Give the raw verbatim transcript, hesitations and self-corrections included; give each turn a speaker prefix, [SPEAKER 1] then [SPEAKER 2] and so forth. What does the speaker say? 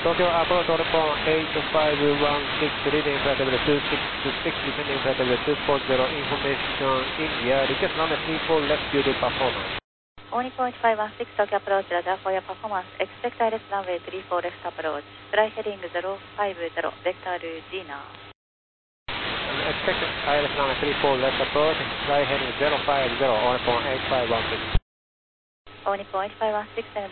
[SPEAKER 1] Tokyo approach on point eight five one six, leading flight level two six six, descending flight level two four zero, information India, request runway three four left due to performance.
[SPEAKER 2] Only point five one six, Tokyo approach, radar for your performance, expect direct runway three four left approach, fly heading zero five zero, vector G now.
[SPEAKER 1] Expect direct runway three four left approach, fly heading zero five zero, only point eight five one six.
[SPEAKER 2] Only point five one six,